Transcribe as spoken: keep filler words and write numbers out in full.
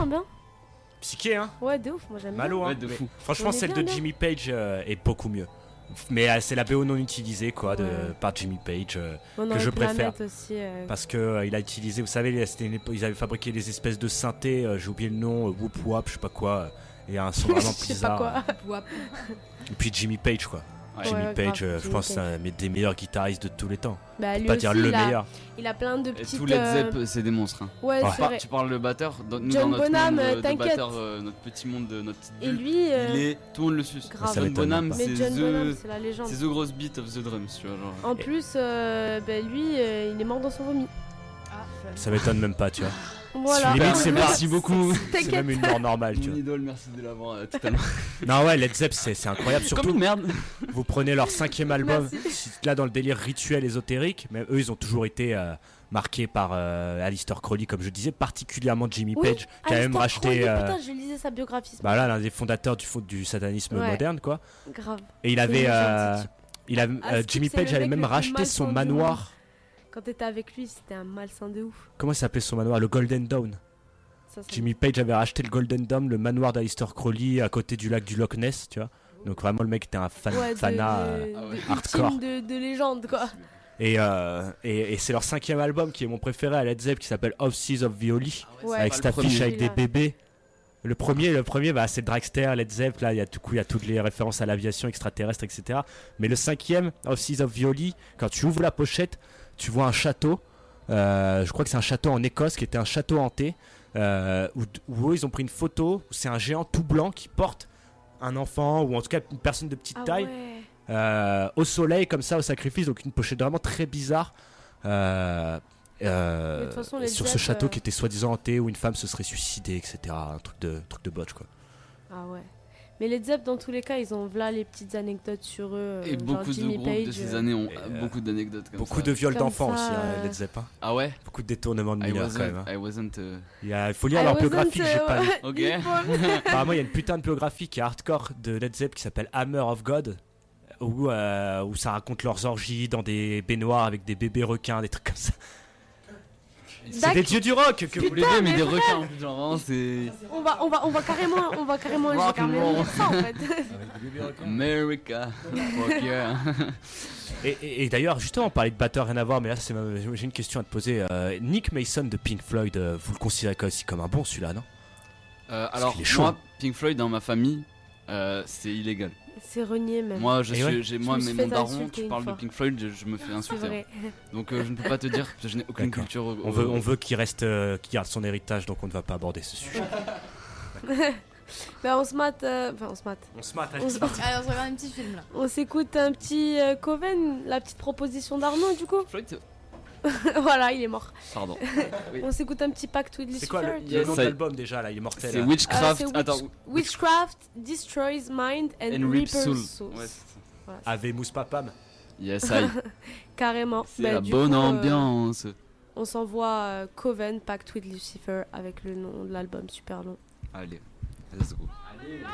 bien, bien. Psyché, hein. Ouais, de ouf, moi j'aime bien. Malo, hein. Ouais, de fou. Franchement, On est celle bien, de bien. Jimmy Page euh, est beaucoup mieux. Mais euh, c'est la B O non utilisée, quoi, de, Ouais. par Jimmy Page, euh, On que aurait je pu la préfère. mettre aussi. euh, parce que euh, il a utilisé, vous savez, c'était une époque- ils avaient fabriqué des espèces de synthés, euh, j'ai oublié le nom, euh, Whoop Wap, je sais pas quoi, euh, et un son vraiment Je sais pas bizarre. quoi. Wap. Et puis Jimmy Page, quoi. Ouais. Jimmy Ouais, Page, grave, euh, je Jimmy pense, Page. c'est un mais des meilleurs guitaristes de tous les temps. Bah, Pour lui pas aussi, dire le il a, meilleur. il a plein de Et petites. tout Led euh, Zepp, c'est des monstres. Hein. Ouais, Ouais. c'est vrai. Tu parles le batteur, dans, nous John dans notre Bonham, monde euh, de, de t'inquiète. batteur, euh, notre petit monde, de notre petite Et bulle, lui, euh, il est, tout le monde le suce. grave. Ça John m'étonne Bonham, pas. mais c'est John Bonham, the, c'est la légende. c'est the gross beat of the drums, tu vois genre. En plus, euh, bah, lui, euh, il est mort dans son vomi. Ah, fun. Ça m'étonne même pas, tu vois. Voilà. Limite, c'est Merci beaucoup. C'est T'inquiète. même une mort normale, tu Mon vois. idole, merci de l'avoir euh, totalement. Non, ouais, Led Zepp, c'est c'est incroyable. Comme Surtout, une merde. vous prenez leur cinquième album, Merci. si- là dans le délire rituel ésotérique, mais eux ils ont toujours été euh, marqués par euh, Aleister Crowley, comme je disais, particulièrement Jimmy Oui, Page, qui a même Alistair racheté, Crowley, euh, putain, je lisais sa biographie. ce bah là, l'un des fondateurs du, fond- du satanisme Ouais. moderne, quoi. matin. Grave. Et il C'est avait, une euh, gentille. il a, Ah, euh, Skip, Jimmy c'est Page le avait mec même le plus racheté son malsain du manoir. Quand t'étais avec lui, c'était un malsain de ouf. Comment il s'appelait son manoir? Le Golden Dawn. Ça, ça Jimmy Page avait racheté le Golden Dawn, le manoir d'Aleister Crowley à côté du lac du Loch Ness, tu vois. Donc vraiment le mec était un fan, Ouais, de, fanat. de- euh, Ah ouais. de- hardcore. ultime de, de légende, quoi. Et, euh, et, et c'est leur cinquième album qui est mon préféré à Led Zepp, qui s'appelle Of Seas of Violi, Ouais. avec pas cette le affiche premier. avec des Celui-là. bébés. Le premier, le premier, bah, c'est Dragster, Led Zepp. Là, il y a du coup, il y a toutes les références à l'aviation extraterrestre, et cetera. Mais le cinquième, Of Seas of Violi, quand tu ouvres la pochette, tu vois un château. Euh, je crois que c'est un château en Écosse qui était un château hanté. Euh, où, où eux, ils ont pris une photo. Où c'est un géant tout blanc qui porte un enfant ou en tout cas une personne de petite Ah taille ouais. euh, au soleil comme ça au sacrifice. Donc une pochette vraiment très bizarre. Euh, euh, Mais de toute façon, les sur ce Zepp, château euh, qui était soi-disant hanté où une femme se serait suicidée, et cetera. Un truc de truc de botch quoi. Ah ouais. Mais les Zepp, dans tous les cas, ils ont là les petites anecdotes sur eux. Et euh, genre beaucoup de Jimmy groupes Page, de ces euh, années ont Et, euh, euh, beaucoup d'anecdotes comme Beaucoup ça. de viols Comme d'enfants ça, aussi, hein, euh, Led Zepp. Hein. Ah ouais. Beaucoup de détournements de I mineurs quand wasn't, même. Hein. I wasn't euh, Il, y a- il faut lire I leur wasn't, biographie, j'ai euh, pas lu. Ok. evil. Apparemment, il y a une putain de biographie qui est hardcore de Led Zepp qui s'appelle Hammer of God, où, euh, où ça raconte leurs orgies dans des baignoires avec des bébés requins, des trucs comme ça. C'est Dac. des dieux du rock que vous Vous les voulez. deux, mais des requins en plus, genre vraiment c'est. On va, on va, on va carrément, on va carrément, je vais carrément lire ça en fait. America. Fuck yeah. Et, et- et d'ailleurs, justement, on parlait de batteur, rien à voir, mais là, c'est ma- j'ai une question à te poser. Euh, Nick Mason de Pink Floyd, euh, vous le considérez aussi comme un bon celui-là, non? Euh, alors, qu'il est chaud. moi, Pink Floyd dans ma famille, euh, c'est illégal. C'est renié même. Moi, je Et suis, ouais. j'ai, Je moi, me mais suis mon fait daron, insulter tu une parles de fois. Pink Floyd, je, je me fais C'est insulter. vrai. Donc, euh, je ne peux pas te dire, parce que je n'ai aucune D'accord. culture. au- On veut, on veut qu'il reste, euh, qu'il garde son héritage, donc on ne va pas aborder ce sujet. Bah on se mate, euh, enfin on se mate. On se mate, On se- Allez, on se regarde un petit film là. On s'écoute un petit euh, Coven, la petite proposition d'Arnaud du coup. Floyd, c'est- Voilà, il est mort. pardon. On s'écoute un petit Pact with C'est quoi le, Lucifer. le nom de Ça- l'album déjà là? Il est mortel. C'est là. Witchcraft. Ah, c'est Attends, Witch- Witchcraft destroys mind and, and Rip Reaper's Soul. souls. Ouais, c'est ça. Voilà, Ave Papam. Yes, I. carrément. C'est Bah, la du bonne coup, euh, ambiance. on s'envoie euh, Coven, Pact with Lucifer avec le nom de l'album super long. Allez, let's go.